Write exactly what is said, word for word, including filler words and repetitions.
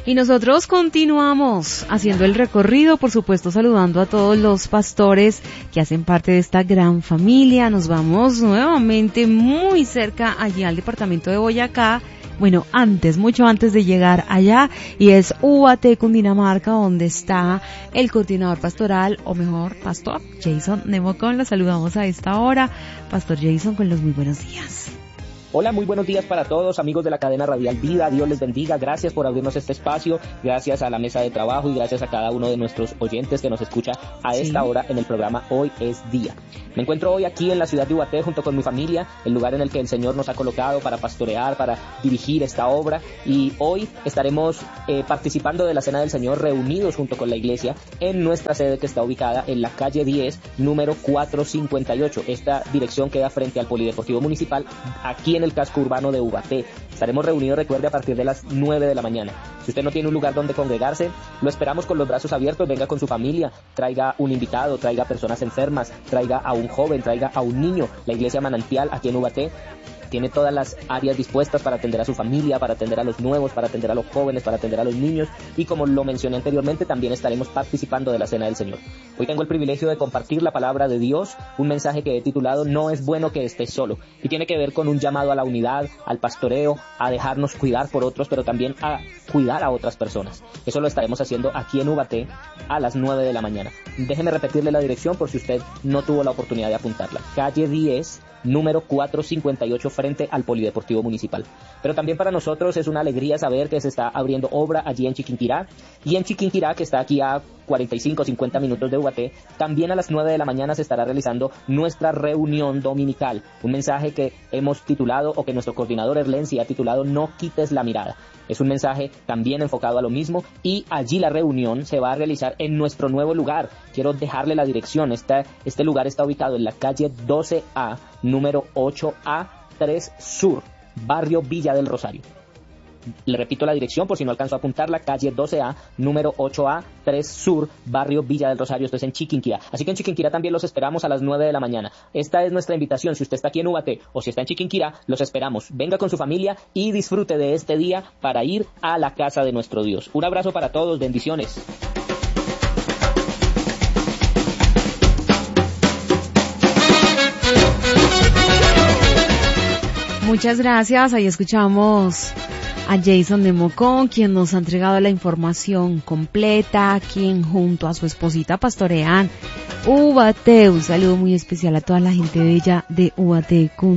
Y nosotros continuamos haciendo el recorrido, por supuesto saludando a todos los pastores que hacen parte de esta gran familia. Nos vamos nuevamente muy cerca allí al departamento de Boyacá. Bueno, antes, mucho antes de llegar allá, y es Ubaté, Cundinamarca, donde está el coordinador pastoral, o mejor, pastor Jason Nemocón. Lo saludamos a esta hora. Pastor Jason, con los muy buenos días. Hola, muy buenos días para todos, amigos de la cadena radial Vida. Dios les bendiga. Gracias por abrirnos este espacio, gracias a la mesa de trabajo y gracias a cada uno de nuestros oyentes que nos escucha a sí. esta hora en el programa Hoy es Día. Me encuentro hoy aquí en la ciudad de Ubaté junto con mi familia, el lugar en el que el Señor nos ha colocado para pastorear, para dirigir esta obra, y hoy estaremos eh, participando de la Cena del Señor reunidos junto con la iglesia en nuestra sede que está ubicada en la calle diez, número cuatrocientos cincuenta y ocho. Esta dirección queda frente al Polideportivo Municipal, aquí en el casco urbano de Ubaté. Estaremos reunidos, recuerde, a partir de las nueve de la mañana. Si usted no tiene un lugar donde congregarse, lo esperamos con los brazos abiertos. Venga con su familia, traiga un invitado, traiga personas enfermas, traiga a un joven, traiga a un niño. La iglesia Manantial aquí en Ubaté tiene todas las áreas dispuestas para atender a su familia, para atender a los nuevos, para atender a los jóvenes, para atender a los niños, y como lo mencioné anteriormente, también estaremos participando de la Cena del Señor. Hoy tengo el privilegio de compartir la palabra de Dios, un mensaje que he titulado No es bueno que estés solo, y tiene que ver con un llamado a la unidad, al pastoreo, a dejarnos cuidar por otros, pero también a cuidar a otras personas. Eso lo estaremos haciendo aquí en Ubaté a las nueve de la mañana. Déjeme repetirle la dirección por si usted no tuvo la oportunidad de apuntarla. Calle diez, número cuatrocientos cincuenta y ocho, frente al Polideportivo Municipal. Pero también para nosotros es una alegría saber que se está abriendo obra allí en Chiquinquirá, y en Chiquinquirá, que está aquí a cuarenta y cinco, cincuenta minutos de Ubaté, también a las nueve de la mañana se estará realizando nuestra reunión dominical, un mensaje que hemos titulado, o que nuestro coordinador Erlensi ha titulado, No quites la mirada. Es un mensaje también enfocado a lo mismo, y allí la reunión se va a realizar en nuestro nuevo lugar. Quiero dejarle la dirección. Este, este lugar está ubicado en la calle doce A, número ocho A tres Sur, barrio Villa del Rosario. Le repito la dirección por si no alcanzo a apuntarla: calle doce A, número ocho A tres Sur, barrio Villa del Rosario. Esto es en Chiquinquirá. Así que en Chiquinquirá también los esperamos a las nueve de la mañana. Esta es nuestra invitación. Si usted está aquí en Ubaté o si está en Chiquinquirá, los esperamos. Venga con su familia y disfrute de este día para ir a la casa de nuestro Dios. Un abrazo para todos. Bendiciones. Muchas gracias. Ahí escuchamos a Jason Nemocón, quien nos ha entregado la información completa, quien junto a su esposita pastorean Ubaté. Un saludo muy especial a toda la gente bella de Ubaté.